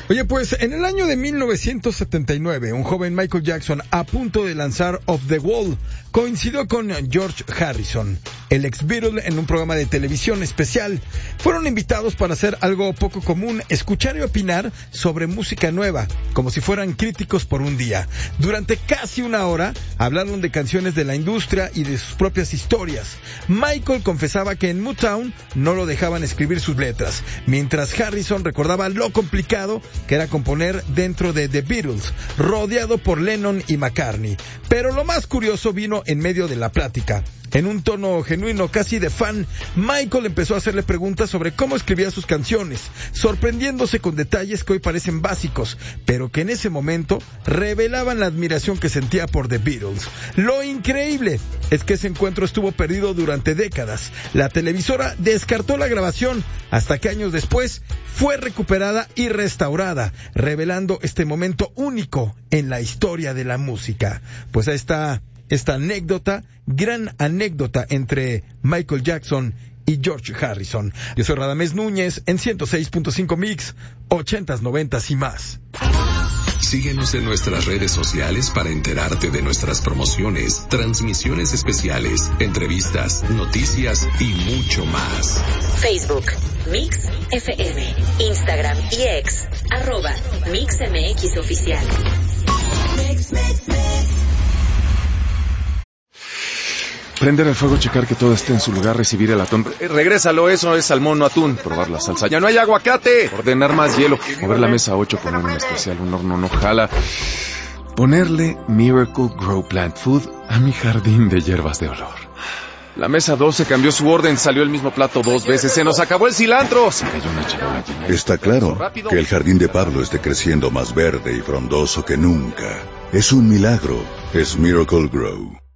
Oye, pues en el año de 1979, un joven Michael Jackson, a punto de lanzar Off the Wall, coincidió con George Harrison, el ex Beatle, en un programa de televisión especial. Fueron invitados para hacer algo poco común: escuchar y opinar sobre música nueva, como si fueran críticos por un día. Durante casi una hora, hablaron de canciones de la industria y de sus propias historias. Michael confesaba que en Motown no lo dejaban escribir sus letras, mientras Harrison recordaba lo complicado que era componer dentro de The Beatles, rodeado por Lennon y McCartney. Pero lo más curioso vino en medio de la plática. En un tono genuino, casi de fan, Michael empezó a hacerle preguntas sobre cómo escribía sus canciones, sorprendiéndose con detalles que hoy parecen básicos, pero que en ese momento revelaban la admiración que sentía por The Beatles. Lo increíble es que ese encuentro estuvo perdido durante décadas. La televisora descartó la grabación, hasta que años después fue recuperada y restaurada, revelando este momento único en la historia de la música. Pues ahí está esta anécdota, gran anécdota entre Michael Jackson y George Harrison. Yo soy Radamés Núñez en 106.5 Mix, 80s, 90s y más. Síguenos en nuestras redes sociales para enterarte de nuestras promociones, transmisiones especiales, entrevistas, noticias y mucho más. Facebook, Mix FM, Instagram y X, @MixMXOficial. Mix. Prender el fuego, checar que todo esté en su lugar, recibir el atún. Regrésalo, eso es salmón, no atún. Probar la salsa. ¡Ya no hay aguacate! Ordenar más hielo. Mover la mesa 8, poner un especial, un horno no jala. Ponerle Miracle Grow Plant Food a mi jardín de hierbas de olor. La mesa 12 cambió su orden, salió el mismo plato 2 veces. ¡Se nos acabó el cilantro! Se cayó una chirola llena. Está claro que el jardín de Pablo esté creciendo más verde y frondoso que nunca. Es un milagro. Es Miracle Grow.